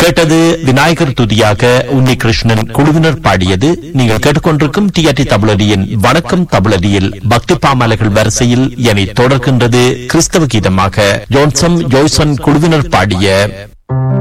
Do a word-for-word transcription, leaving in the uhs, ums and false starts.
கேட்டது விநாயகர் துதியாக உன்னி கிருஷ்ணன் குழுவினர் பாடியது. நீங்கள் கேட்டுக்கொண்டிருக்கும் டிஆர்டி தமிழடியின் வணக்கம் தமிழடியில் பக்தி பாமாலைகள் வரிசையில் என தொடர்கின்றது கிறிஸ்தவ கீதமாக ஜோன்சன் ஜோய்சன் குழுவினர் பாடிய